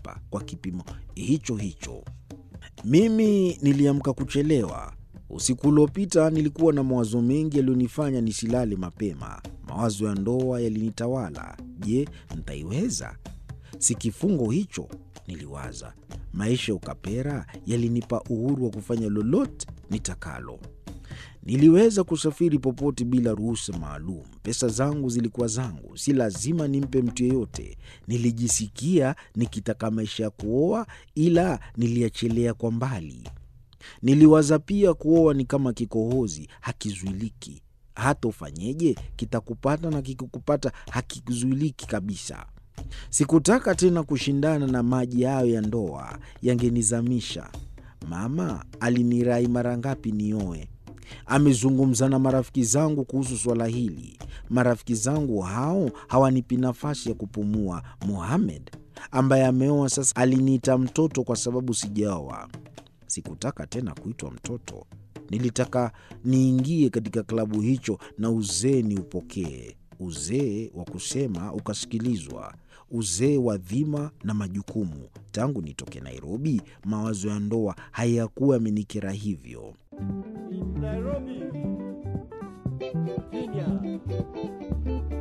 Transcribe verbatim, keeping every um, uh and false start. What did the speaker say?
hapa kwa kipimo hicho hicho. Mimi niliamka kuchelewa. Usiku uliopita nilikuwa na mawazo mengi yaliyonifanya nisilale mapema. Mawazo ya ndoa yalinitawala. Je, nitaiweza? Si kifungo hicho, niliwaza. Maisha ya ukapera yalinipa uhuru wa kufanya lolote nitakalo. Niliweza kusafiri popote bila ruhusa maalum. Pesa zangu zilikuwa zangu, si lazima nimpe mtu yeyote. Nilijisikia nikitaka maisha ya kuoa, ila niliachelea kwa mbali. Niliwaza pia kuoa ni kama kikohozi, hakizuiliki. Hata ufanyeje, kitakupata, na kikikupata hakizuiliki kabisa. Sikutaka tena kushindana na maji hayo ya ndoa, yangenizamisha. Mama alinirai mara ngapi nioe. Amezungumza na marafiki zangu kuhusu swala hili. Marafiki zangu hao hawanipi nafasi ya kupumua. Mohamed ambaye ameoa sasa aliniita mtoto kwa sababu sijaoa. Sikutaka tena kuitwa mtoto. Nilitaka niingie katika klabu hicho na uzee ni upokee. Uzee wa kusema ukasikilizwa. Uzee wa dhima na majukumu. Tangu nitoke Nairobi, mawazo ya ndoa hayakuwa yamenikera hivyo. Nairobi, Kenya.